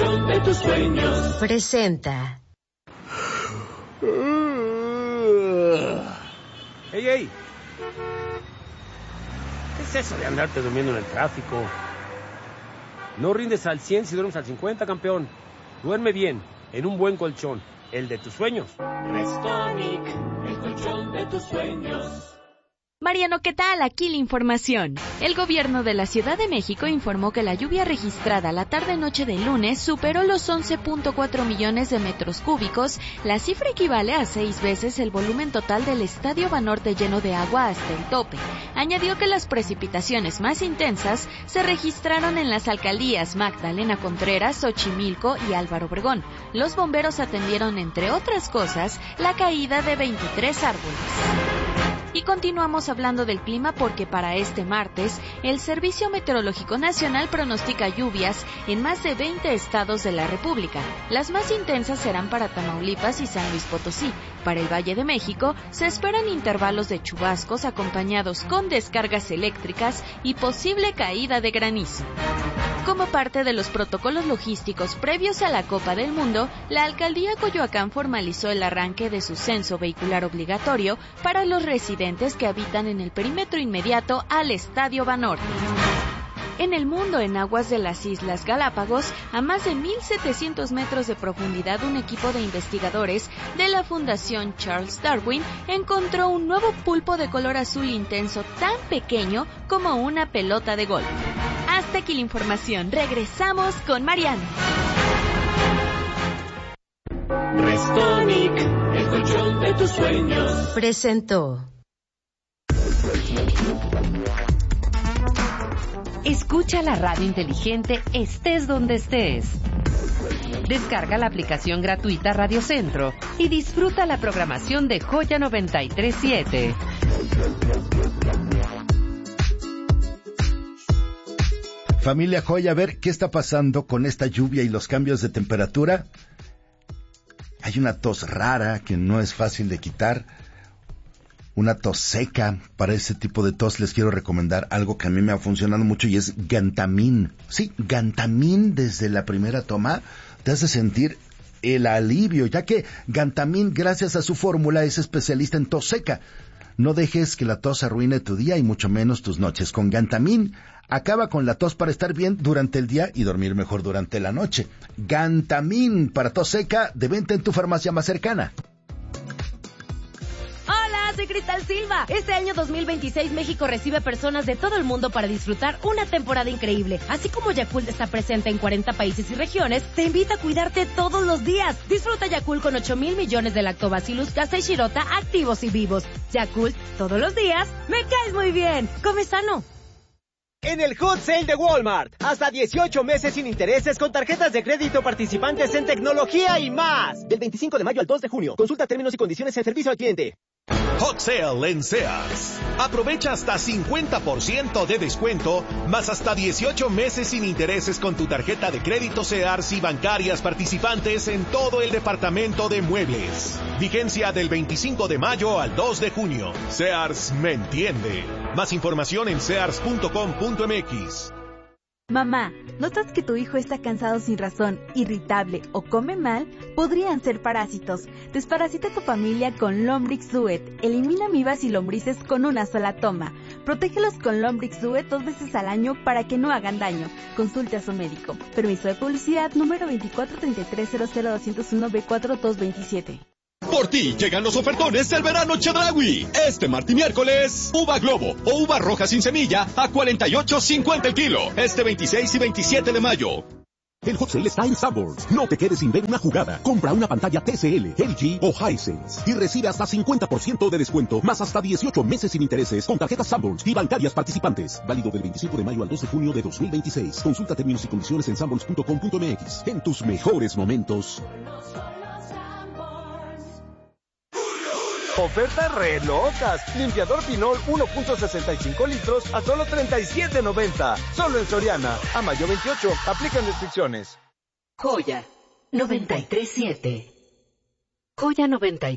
colchón de tus sueños. Presenta. ¡Ey, ey! ¿Qué es eso de andarte durmiendo en el tráfico? No rindes al 100 si duermes al 50, campeón. Duerme bien, en un buen colchón, el de tus sueños. Restonic, el colchón de tus sueños. Mariano, ¿qué tal? Aquí la información. El gobierno de la Ciudad de México informó que la lluvia registrada la tarde-noche del lunes superó los 11.4 millones de metros cúbicos. La cifra equivale a 6 veces el volumen total del Estadio Banorte lleno de agua hasta el tope. Añadió que las precipitaciones más intensas se registraron en las alcaldías Magdalena Contreras, Xochimilco y Álvaro Obregón. Los bomberos atendieron, entre otras cosas, la caída de 23 árboles. Y continuamos hablando del clima porque para este martes, el Servicio Meteorológico Nacional pronostica lluvias en más de 20 estados de la República. Las más intensas serán para Tamaulipas y San Luis Potosí. Para el Valle de México, se esperan intervalos de chubascos acompañados con descargas eléctricas y posible caída de granizo. Como parte de los protocolos logísticos previos a la Copa del Mundo, la Alcaldía Coyoacán formalizó el arranque de su censo vehicular obligatorio para los residentes que habitan en el perímetro inmediato al Estadio Banorte. En el mundo, en aguas de las Islas Galápagos, a más de 1.700 metros de profundidad, un equipo de investigadores de la Fundación Charles Darwin encontró un nuevo pulpo de color azul intenso tan pequeño como una pelota de golf. Hasta aquí la información. Regresamos con Mariano. Restonic, el colchón de tus sueños. Presentó. Escucha la radio inteligente estés donde estés. Descarga la aplicación gratuita Radio Centro y disfruta la programación de Joya 93.7. Familia Joya, a ver qué está pasando con esta lluvia y los cambios de temperatura. Hay una tos rara que no es fácil de quitar. Una tos seca. Para ese tipo de tos les quiero recomendar algo que a mí me ha funcionado mucho y es Gantamin. Sí, Gantamin desde la primera toma te hace sentir el alivio, ya que Gantamin, gracias a su fórmula, es especialista en tos seca. No dejes que la tos arruine tu día y mucho menos tus noches. Con Gantamin, acaba con la tos para estar bien durante el día y dormir mejor durante la noche. Gantamin para tos seca, de venta en tu farmacia más cercana. Hola, soy Cristal Silva. Este año 2026 México recibe personas de todo el mundo para disfrutar una temporada increíble. Así como Yakult está presente en 40 países y regiones, te invita a cuidarte todos los días. Disfruta Yakult con 8,000 millones de Lactobacillus casei shirota activos y vivos. Yakult, todos los días, me caes muy bien. Come sano. En el Hot Sale de Walmart, hasta 18 meses sin intereses con tarjetas de crédito participantes en tecnología y más. Del 25 de mayo al 2 de junio. Consulta términos y condiciones en servicio al cliente. Hot Sale en Sears. Aprovecha hasta 50% de descuento, más hasta 18 meses sin intereses con tu tarjeta de crédito Sears y bancarias participantes en todo el departamento de muebles. Vigencia del 25 de mayo al 2 de junio. Sears me entiende. Más información en sears.com.mx. Mamá, ¿notas que tu hijo está cansado sin razón, irritable o come mal? Podrían ser parásitos. Desparasita a tu familia con Lombrix Duet. Elimina amibas y lombrices con una sola toma. Protégelos con Lombrix Duet 2 veces al año para que no hagan daño. Consulte a su médico. Permiso de publicidad número 2433000201B4227. Por ti llegan los ofertones del verano Chedraui. Este martes y miércoles, uva globo o uva roja sin semilla a $48.50 el kilo. Este 26 y 27 de mayo. El Hot Sale está en Sanborns. No te quedes sin ver una jugada. Compra una pantalla TCL, LG o Hisense y recibe hasta 50% de descuento, más hasta 18 meses sin intereses con tarjetas Sanborns y bancarias participantes. Válido del 25 de mayo al 2 de junio de 2026. Consulta términos y condiciones en sanborns.com.mx. En tus mejores momentos. Ofertas re locas. Limpiador Pinol 1.65 litros a solo $37.90. Solo en Soriana. A mayo 28. Aplican restricciones. Joya 93.7. Joya 93.